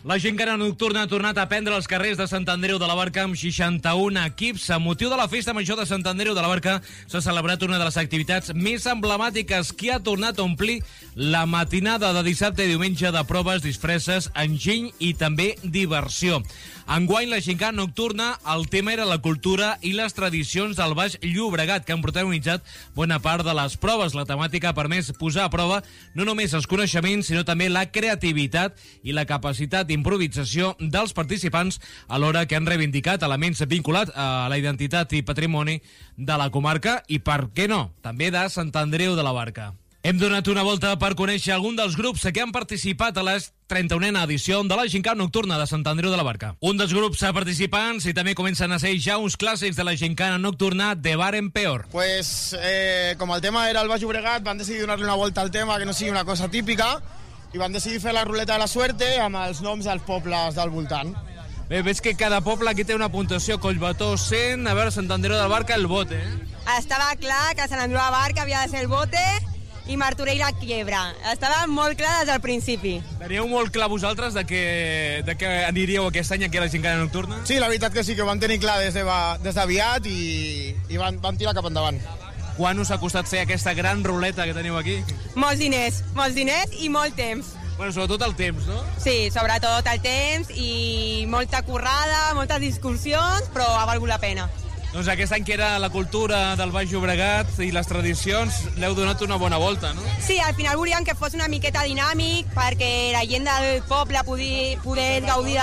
La gincana nocturna ha tornat a prendre els carrers de Sant Andreu de la Barca amb 61 equips. Amb motiu de la Festa Major de Sant Andreu de la Barca s'ha celebrat una de les activitats més emblemàtiques que ha tornat a omplir la matinada de dissabte i diumenge de proves, disfresses, enginy i també diversió. Enguany, la gincana nocturna, el tema era la cultura i les tradicions del Baix Llobregat, que han protagonitzat bona part de les proves. La temàtica ha permès posar a prova no només els coneixements, sinó també la creativitat i la capacitat d'improvisació dels participants, alhora que han reivindicat elements vinculats a la identitat i patrimoni de la comarca i, per què no, també de Sant Andreu de la Barca. Hem donat una volta per conèixer algun dels grups que han participat a la 31a edició de la gincana nocturna de Sant Andreu de la Barca. Un dels grups participants, i també comencen a ser ja uns clàssics de la gincana nocturna, de bar en peor. Pues, com el tema era el Baix Llobregat, van decidir donar-li una volta al tema que no sigui una cosa típica i van decidir fer la ruleta de la suerte amb els noms dels pobles del voltant. Bé, veig que cada poble aquí té una puntuació. Collbató 100, a veure, Sant Andreu de la Barca, el bote. Estava clar que Sant Andreu de la Barca havia de ser el bote i Martorell la quiebra. Estava molt clar des del principi. Teníeu molt clar vosaltres de que aniríeu aquest any aquí a la gincana nocturna? Sí, la veritat que sí, que ho van tenir clar des d'aviat i van tirar cap endavant. Quan us ha costat fer aquesta gran ruleta que teniu aquí? Molts diners i molt temps. Bueno, sobretot el temps, no? Sí, sobretot el temps i molta currada, moltes discussions, però ha valgut la pena. Doncs aquest any que era la cultura del Baix Llobregat i les tradicions, l'heu donat una bona volta, no? Sí, al final volíem que fos una miqueta dinàmic perquè la gent del poble pogués gaudir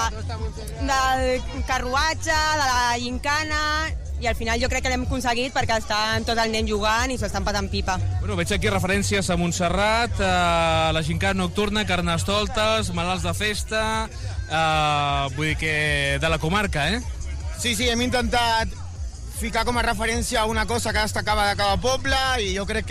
del carruatge, de la gincana, i al final jo crec que l'hem aconseguit perquè estan tot el nen jugant i s'ho estan patant pipa. Bueno, veig aquí referències a Montserrat, a la gincana nocturna, Carnestoltes, malalts de festa, vull dir que de la comarca, eh? Sí, hem intentat ficar com a referència una cosa que destacava de cada poble i jo crec